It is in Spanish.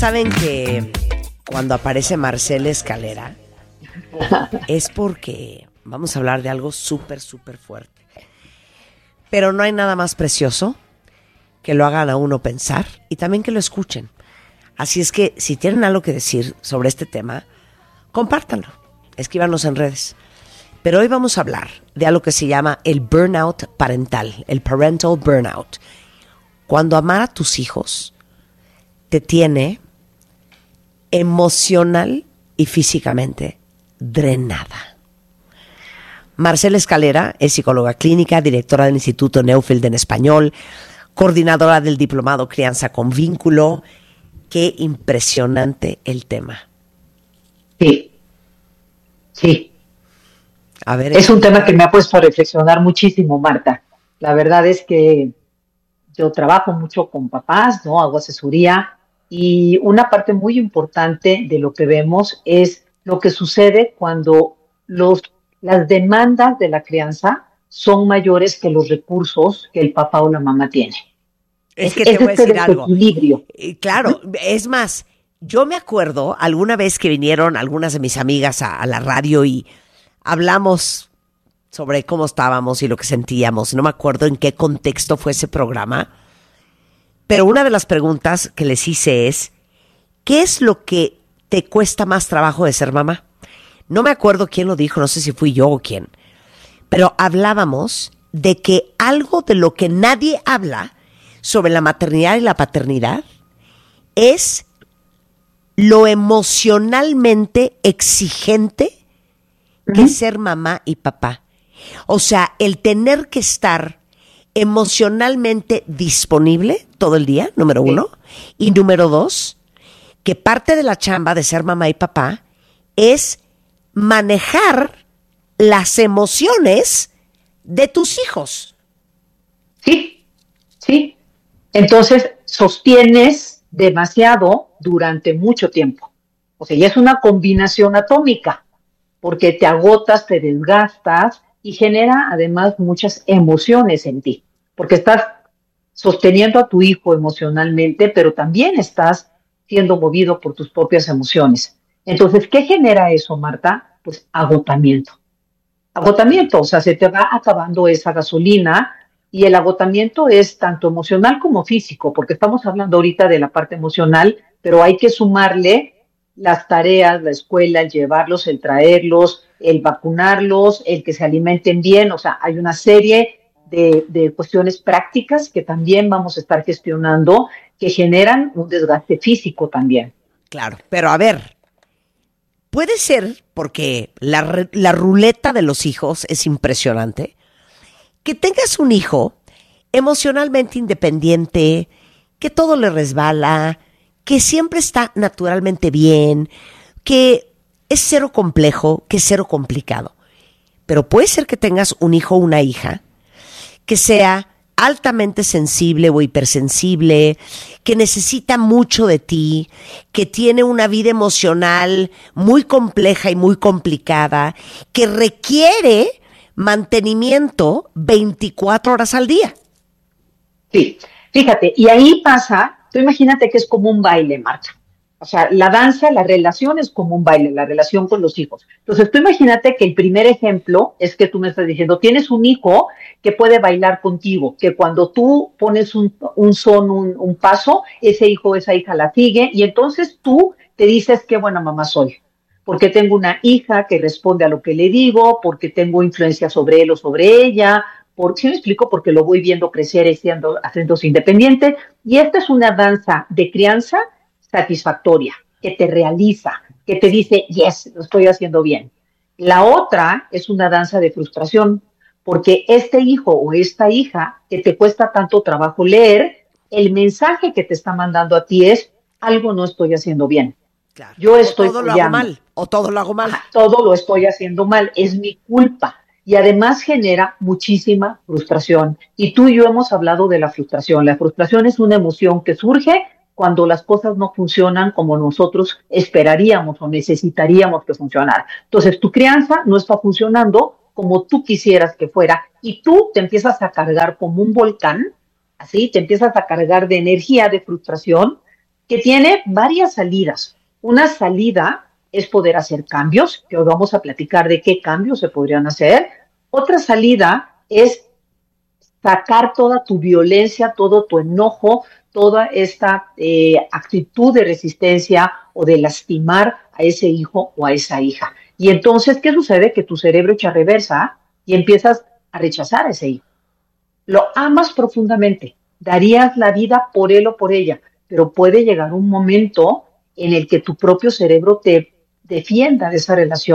Saben que cuando aparece Marcela Escalera es porque vamos a hablar de algo súper, súper fuerte. Pero no hay nada más precioso que lo hagan a uno pensar y también que lo escuchen. Así es que si tienen algo que decir sobre este tema, compártanlo, escríbanos en redes. Pero hoy vamos a hablar de algo que se llama el burnout parental, el parental burnout. Cuando amar a tus hijos te tiene emocional y físicamente drenada. Marcela Escalera es psicóloga clínica, directora del Instituto Newfield en español, coordinadora del diplomado Crianza con Vínculo. Qué impresionante el tema. Sí. A ver, es un tema que me ha puesto a reflexionar muchísimo, Marta. La verdad es que yo trabajo mucho con papás, ¿no? Hago asesoría y una parte muy importante de lo que vemos es lo que sucede cuando las demandas de la crianza son mayores que los recursos que el papá o la mamá tiene. Es que te voy a decir algo. Desequilibrio. Claro, es más, yo me acuerdo alguna vez que vinieron algunas de mis amigas a la radio y hablamos sobre cómo estábamos y lo que sentíamos. No me acuerdo en qué contexto fue ese programa, pero una de las preguntas que les hice es, ¿qué es lo que te cuesta más trabajo de ser mamá? No me acuerdo quién lo dijo, no sé si fui yo o quién, pero hablábamos de que algo de lo que nadie habla sobre la maternidad y la paternidad es lo emocionalmente exigente que es ser mamá y papá. O sea, el tener que estar emocionalmente disponible todo el día, número uno. Y número dos, que parte de la chamba de ser mamá y papá es manejar las emociones de tus hijos. Sí. Entonces, sostienes demasiado durante mucho tiempo. O sea, ya es una combinación atómica, porque te agotas, te desgastas y genera además muchas emociones en ti, porque estás sosteniendo a tu hijo emocionalmente, pero también estás siendo movido por tus propias emociones. Entonces, ¿qué genera eso, Marta? Pues agotamiento. O sea, se te va acabando esa gasolina y el agotamiento es tanto emocional como físico, porque estamos hablando ahorita de la parte emocional, pero hay que sumarle las tareas, la escuela, el llevarlos, el traerlos, el vacunarlos, el que se alimenten bien. O sea, hay una serie de cuestiones prácticas que también vamos a estar gestionando que generan un desgaste físico también. Claro, pero a ver, puede ser, porque la ruleta de los hijos es impresionante, que tengas un hijo emocionalmente independiente, que todo le resbala, que siempre está naturalmente bien, que es cero complejo, que es cero complicado. Pero puede ser que tengas un hijo o una hija que sea altamente sensible o hipersensible, que necesita mucho de ti, que tiene una vida emocional muy compleja y muy complicada, que requiere mantenimiento 24 horas al día. Sí, fíjate, y ahí pasa, tú imagínate que es como un baile, Marta. O sea, la danza, la relación es como un baile, la relación con los hijos. Entonces, tú imagínate que el primer ejemplo es que tú me estás diciendo, tienes un hijo que puede bailar contigo, que cuando tú pones un son, un paso, ese hijo o esa hija la sigue, y entonces tú te dices, qué buena mamá soy, porque tengo una hija que responde a lo que le digo, porque tengo influencia sobre él o sobre ella, ¿sí me explico? Porque lo voy viendo crecer y haciéndose independiente, y esta es una danza de crianza satisfactoria, que te realiza, que te dice, yes, lo estoy haciendo bien. La otra es una danza de frustración, porque este hijo o esta hija que te cuesta tanto trabajo leer, el mensaje que te está mandando a ti es, algo no estoy haciendo bien. Claro. Yo estoy o todo lo hago mal, o todo lo hago mal. Todo lo estoy haciendo mal, es mi culpa. Y además genera muchísima frustración. Y tú y yo hemos hablado de la frustración. La frustración es una emoción que surge cuando las cosas no funcionan como nosotros esperaríamos o necesitaríamos que funcionara. Entonces, tu crianza no está funcionando como tú quisieras que fuera y tú te empiezas a cargar como un volcán, así, te empiezas a cargar de energía, de frustración, que tiene varias salidas. Una salida es poder hacer cambios, que hoy vamos a platicar de qué cambios se podrían hacer. Otra salida es sacar toda tu violencia, todo tu enojo, toda esta actitud de resistencia o de lastimar a ese hijo o a esa hija. Y entonces, ¿qué sucede? Que tu cerebro echa reversa y empiezas a rechazar a ese hijo. Lo amas profundamente, darías la vida por él o por ella, pero puede llegar un momento en el que tu propio cerebro te defienda de esa relación